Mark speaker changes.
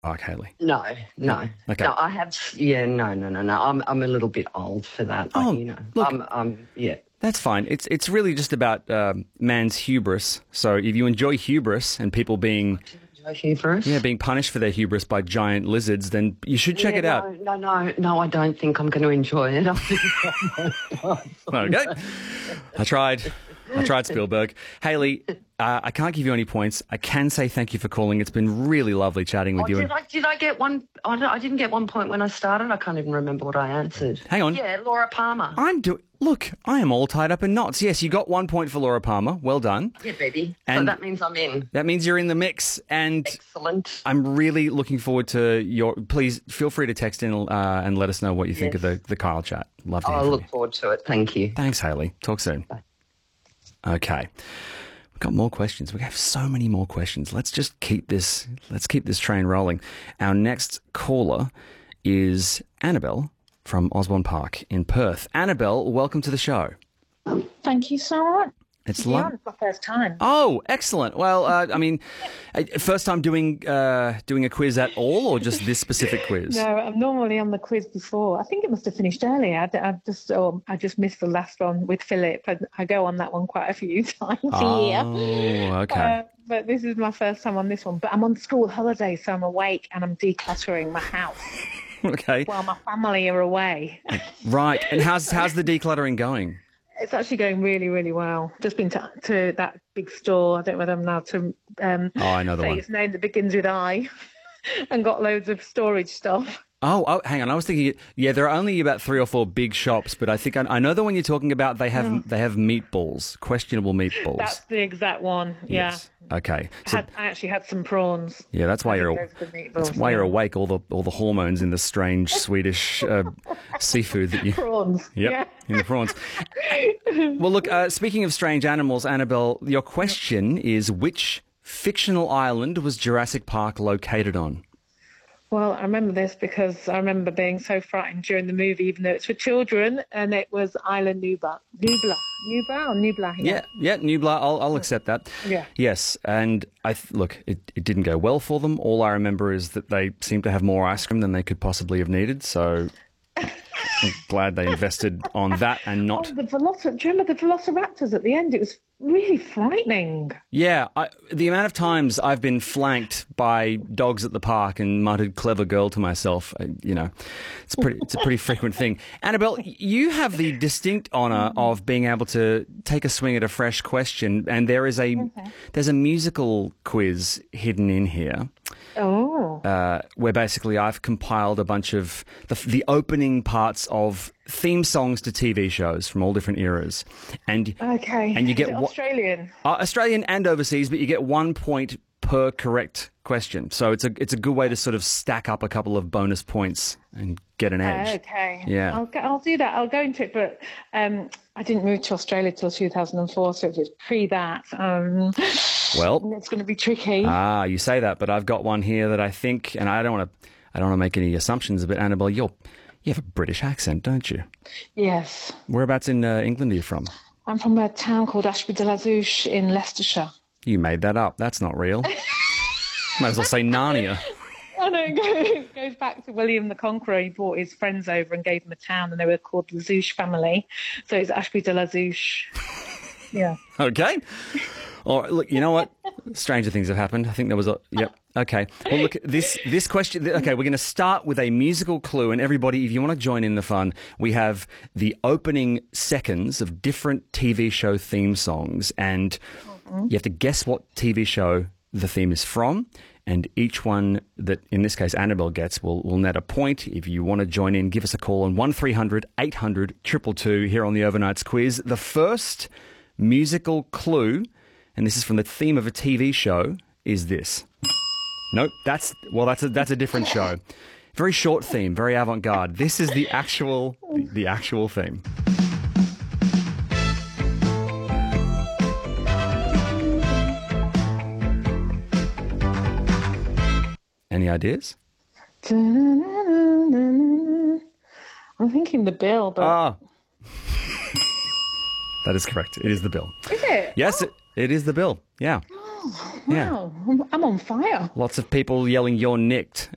Speaker 1: Oh, Haley.
Speaker 2: No, no,
Speaker 1: Okay.
Speaker 2: no. I have. Yeah, no, no, no, no. I'm a little bit old for that.
Speaker 1: Oh, look,
Speaker 2: Yeah.
Speaker 1: that's fine. It's really just about man's hubris. So if you enjoy hubris and people being
Speaker 2: Hubris.
Speaker 1: being punished for their hubris by giant lizards, then you should check it out.
Speaker 2: No. I don't think I'm going to enjoy it.
Speaker 1: Okay. I tried, Spielberg. Haley, I can't give you any points. I can say thank you for calling. It's been really lovely chatting with you.
Speaker 2: Did I get one? I didn't get 1 point when I started. I can't even remember what I answered.
Speaker 1: Hang on.
Speaker 2: Yeah, Laura Palmer.
Speaker 1: Look, I am all tied up in knots. Yes, you got 1 point for Laura Palmer. Well done.
Speaker 2: Yeah, baby.
Speaker 1: And
Speaker 2: so that means I'm in.
Speaker 1: That means you're in the mix. And
Speaker 2: excellent.
Speaker 1: I'm really looking forward to your... Please feel free to text in and let us know what you think of the Kyle chat. Love to hear from you.
Speaker 2: I look forward to it. Thank you.
Speaker 1: Thanks, Haley. Talk soon.
Speaker 2: Bye.
Speaker 1: Okay. We've got more questions. We have so many more questions. Let's just keep this train rolling. Our next caller is Annabelle from Osborne Park in Perth. Annabelle, welcome to the show.
Speaker 3: Thank you so much.
Speaker 1: It's
Speaker 3: my first time.
Speaker 1: Oh, excellent. Well, first time doing a quiz at all, or just this specific quiz?
Speaker 3: No, I'm normally on the quiz before. I think it must have finished earlier. I just missed the last one with Philip. I go on that one quite a few times a year.
Speaker 1: Oh, okay.
Speaker 3: But this is my first time on this one. But I'm on school holiday, so I'm awake and I'm decluttering my house.
Speaker 1: Okay.
Speaker 3: While my family are away.
Speaker 1: Right. And how's the decluttering going?
Speaker 3: It's actually going really, really well. Just been to that big store. I don't know whether I'm allowed to
Speaker 1: I know the
Speaker 3: say
Speaker 1: one.
Speaker 3: its name that begins with I, and got loads of storage stuff.
Speaker 1: Oh, hang on. I was thinking, there are only about 3 or 4 big shops, but I think I know the one you're talking about. They have meatballs, questionable meatballs.
Speaker 3: That's the exact one. Yeah.
Speaker 1: Yes. Okay. So,
Speaker 3: I actually had some prawns.
Speaker 1: yeah, that's why you're awake. All the hormones in the strange Swedish seafood that you
Speaker 3: prawns.
Speaker 1: Yep,
Speaker 3: yeah.
Speaker 1: in the prawns. Well, look. Speaking of strange animals, Annabelle, your question is: which fictional island was Jurassic Park located on?
Speaker 3: Well, I remember this because I remember being so frightened during the movie, even though it's for children, and it was Island Nublar. Nublar.
Speaker 1: Yeah, Nublar. I'll accept that.
Speaker 3: Yeah.
Speaker 1: Yes, and it didn't go well for them. All I remember is that they seemed to have more ice cream than they could possibly have needed. So I'm glad they invested on that and not.
Speaker 3: Oh, do you remember the velociraptors at the end? It was really frightening.
Speaker 1: Yeah, the amount of times I've been flanked by dogs at the park and muttered "clever girl" to myself, it's a pretty frequent thing. Annabelle, you have the distinct honour of being able to take a swing at a fresh question, and there's a musical quiz hidden in here.
Speaker 3: Oh.
Speaker 1: Where basically I've compiled a bunch of the opening parts of theme songs to TV shows from all different eras, and you get Australian and overseas, but you get 1 point per correct question. So it's a good way to sort of stack up a couple of bonus points and get an edge.
Speaker 3: Okay.
Speaker 1: Yeah.
Speaker 3: I'll do that. I'll go into it, but I didn't move to Australia till 2004, so it was pre that.
Speaker 1: Well,
Speaker 3: it's going to be tricky.
Speaker 1: You say that, but I've got one here that I think, and I don't want to make any assumptions, but Annabelle, you have a British accent, don't you?
Speaker 3: Yes.
Speaker 1: Whereabouts in England are you from?
Speaker 3: I'm from a town called Ashby de la Zouch in Leicestershire.
Speaker 1: You made that up. That's not real. Might as well say Narnia.
Speaker 3: I know, it goes back to William the Conqueror. He brought his friends over and gave them a town, and they were called the Zouch family. So it's Ashby de la Zouch. Yeah.
Speaker 1: Okay. Or look, you know what? Stranger things have happened. I think there was a... Yep. Okay. Well, look, this question... Okay, we're going to start with a musical clue. And everybody, if you want to join in the fun, we have the opening seconds of different TV show theme songs. And you have to guess what TV show the theme is from. And each one that, in this case, Annabelle gets will net a point. If you want to join in, give us a call on 1300 800 222 here on the Overnights Quiz. The first musical clue... and this is from the theme of a TV show, is this. Nope, that's a different show. Very short theme, very avant-garde. This is the actual theme. Any ideas?
Speaker 3: I'm thinking The Bill, but...
Speaker 1: That is correct. It is The Bill.
Speaker 3: Is it?
Speaker 1: Yes, it is The Bill. Yeah.
Speaker 3: Oh, wow. Yeah. I'm on fire.
Speaker 1: Lots of people yelling "You're nicked"